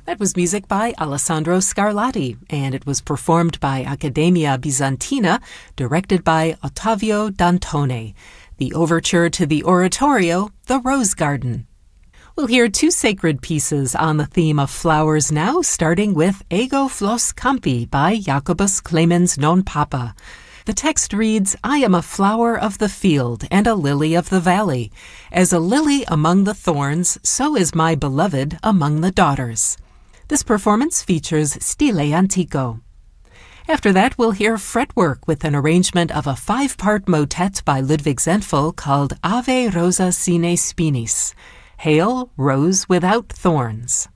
That was music by Alessandro Scarlatti, and it was performed by Accademia Bizantina, directed by Ottavio Dantone. The overture to the oratorio, The Rose Garden. We'll hear two sacred pieces on the theme of flowers now, starting with Ego Flos Campi by Jacobus Clemens non Papa. The text reads, I am a flower of the field and a lily of the valley. As a lily among the thorns, so is my beloved among the daughters. This performance features Stile Antico. After that, we'll hear fretwork with an arrangement of a 5-part motet by Ludwig Zentfel called Ave Rosa Sine Spinis. Hail, Rose Without Thorns.